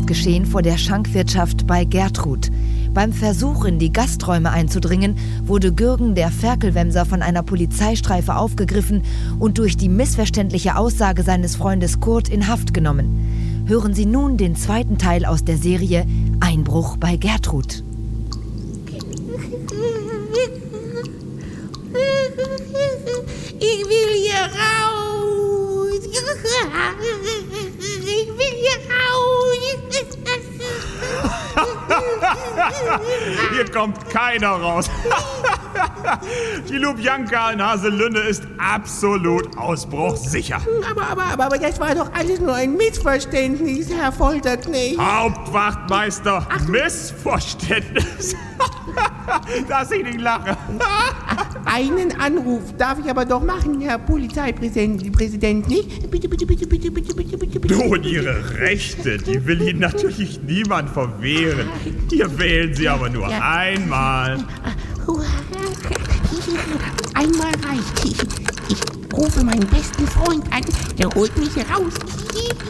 ist geschehen vor der Schankwirtschaft bei Gertrud. Beim Versuch, in die Gasträume einzudringen, wurde Gürgen, der Ferkelwemser, von einer Polizeistreife aufgegriffen und durch die missverständliche Aussage seines Freundes Kurt in Haft genommen. Hören Sie nun den zweiten Teil aus der Serie Einbruch bei Gertrud. Ich will hier raus. Ich will hier raus. Hier kommt keiner raus. Die Lubjanka in Haselünne ist absolut ausbruchssicher. Aber das war doch alles nur ein Missverständnis, Herr Folterknecht. Hauptwachtmeister, Missverständnis. Dass ich nicht lache. Einen Anruf darf ich aber doch machen, Herr Polizeipräsident, nicht? Bitte. Du und Ihre Rechte, die will Ihnen natürlich niemand verwehren. Hier wählen Sie aber nur einmal. Einmal reicht. Ich rufe meinen besten Freund an, der holt mich raus.